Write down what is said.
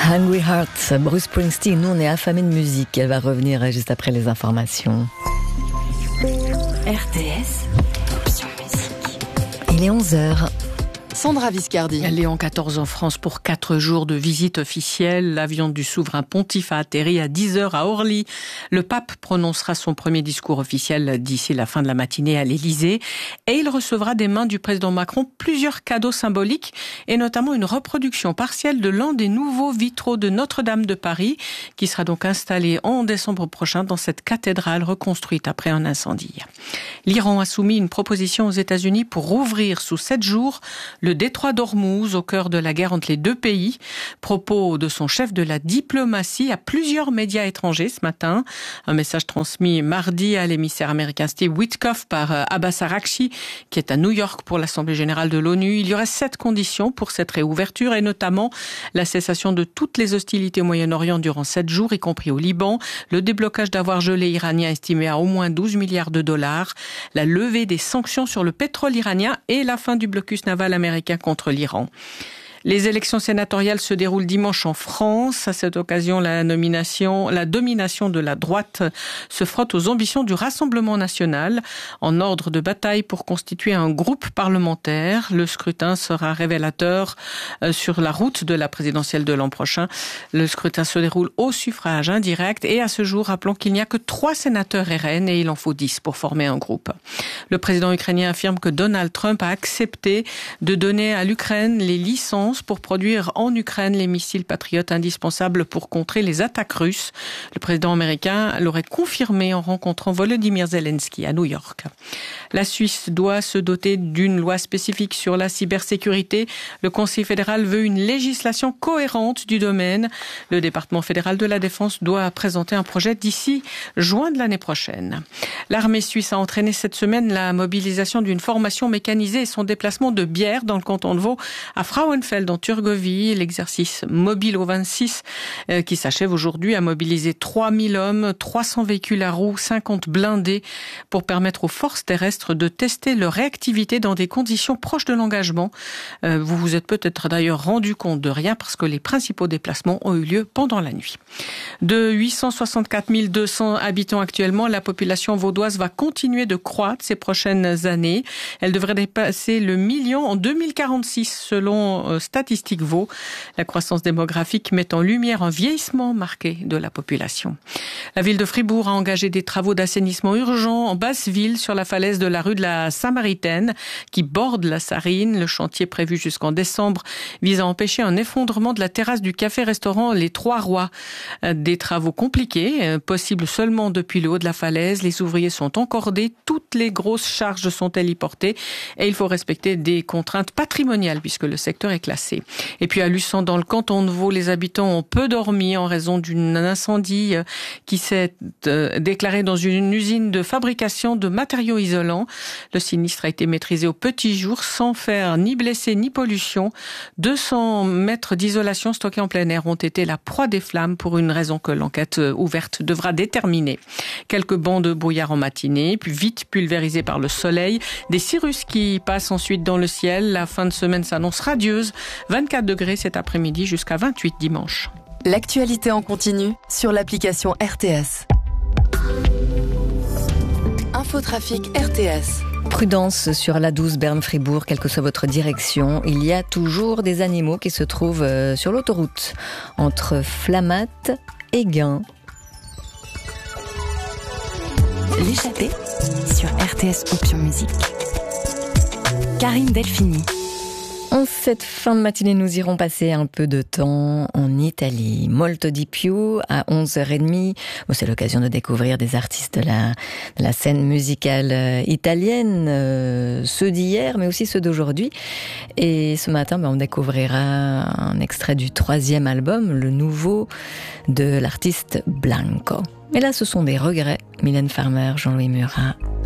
Hungry Hearts, Bruce Springsteen. Nous, on est affamés de musique. Elle va revenir juste après les informations. RTS, option musique. Il est 11h. Sandra Viscardi. Léon XIV en France pour 4 jours de visite officielle. L'avion du souverain pontife a atterri à 10h à Orly. Le pape prononcera son premier discours officiel d'ici la fin de la matinée à l'Élysée. Et il recevra des mains du président Macron plusieurs cadeaux symboliques et notamment une reproduction partielle de l'un des nouveaux vitraux de Notre-Dame de Paris qui sera donc installé en décembre prochain dans cette cathédrale reconstruite après un incendie. L'Iran a soumis une proposition aux États-Unis pour rouvrir sous 7 jours le détroit d'Ormuz, au cœur de la guerre entre les deux pays. Propos de son chef de la diplomatie à plusieurs médias étrangers ce matin. Un message transmis mardi à l'émissaire américain Steve Witkoff par Abbas Araghchi, qui est à New York pour l'Assemblée générale de l'ONU. Il y aurait 7 conditions pour cette réouverture et notamment la cessation de toutes les hostilités au Moyen-Orient durant 7 jours, y compris au Liban, le déblocage d'avoirs gelés iraniens estimés à au moins 12 milliards de dollars, la levée des sanctions sur le pétrole iranien et la fin du blocus naval américain contre l'Iran. Les élections sénatoriales se déroulent dimanche en France. À cette occasion, la domination de la droite se frotte aux ambitions du Rassemblement national en ordre de bataille pour constituer un groupe parlementaire. Le scrutin sera révélateur sur la route de la présidentielle de l'an prochain. Le scrutin se déroule au suffrage indirect et à ce jour, rappelons qu'il n'y a que 3 sénateurs RN et il en faut 10 pour former un groupe. Le président ukrainien affirme que Donald Trump a accepté de donner à l'Ukraine les licences pour produire en Ukraine les missiles patriotes indispensables pour contrer les attaques russes. Le président américain l'aurait confirmé en rencontrant Volodymyr Zelensky à New York. La Suisse doit se doter d'une loi spécifique sur la cybersécurité. Le Conseil fédéral veut une législation cohérente du domaine. Le département fédéral de la Défense doit présenter un projet d'ici juin de l'année prochaine. L'armée suisse a entraîné cette semaine la mobilisation d'une formation mécanisée et son déplacement de Bière dans le canton de Vaud à Frauenfeld en Turgovie. L'exercice Mobile au 26 qui s'achève aujourd'hui a mobilisé 3000 hommes, 300 véhicules à roues, 50 blindés pour permettre aux forces terrestres de tester leur réactivité dans des conditions proches de l'engagement. Vous vous êtes peut-être d'ailleurs rendu compte de rien parce que les principaux déplacements ont eu lieu pendant la nuit. De 864 200 habitants actuellement, la population vaudoise va continuer de croître ces prochaines années. Elle devrait dépasser le million en 2046 selon Statistique Vaud. La croissance démographique met en lumière un vieillissement marqué de la population. La ville de Fribourg a engagé des travaux d'assainissement urgents en basse ville sur la falaise de la rue de la Samaritaine qui borde la Sarine. Le chantier prévu jusqu'en décembre vise à empêcher un effondrement de la terrasse du café-restaurant Les Trois Rois. Des travaux compliqués, possibles seulement depuis le haut de la falaise. Les ouvriers sont encordés, toutes les grosses charges sont héliportées et il faut respecter des contraintes patrimoniales puisque le secteur est classé. Et puis à Luçon, dans le canton de Vaud, les habitants ont peu dormi en raison d'un incendie qui s'est déclaré dans une usine de fabrication de matériaux isolants. Le sinistre a été maîtrisé au petit jour sans faire ni blessés ni pollution. 200 mètres d'isolation stockés en plein air ont été la proie des flammes pour une raison que l'enquête ouverte devra déterminer. Quelques bancs de brouillard en matinée, puis vite pulvérisés par le soleil. Des cirrus qui passent ensuite dans le ciel. La fin de semaine s'annonce radieuse. 24 degrés cet après-midi jusqu'à 28 dimanche. L'actualité en continu sur l'application RTS. Infotrafic RTS. Prudence sur la 12 Berne-Fribourg, quelle que soit votre direction. Il y a toujours des animaux qui se trouvent sur l'autoroute entre Flamatt et Gain. L'échappée sur RTS Option Musique. Karine Delphini. En cette fin de matinée, nous irons passer un peu de temps en Italie. Molto di più à 11h30. C'est l'occasion de découvrir des artistes de la scène musicale italienne, ceux d'hier, mais aussi ceux d'aujourd'hui. Et ce matin, on découvrira un extrait du 3e album, le nouveau de l'artiste Blanco. Et là, ce sont des regrets. Mylène Farmer, Jean-Louis Murat,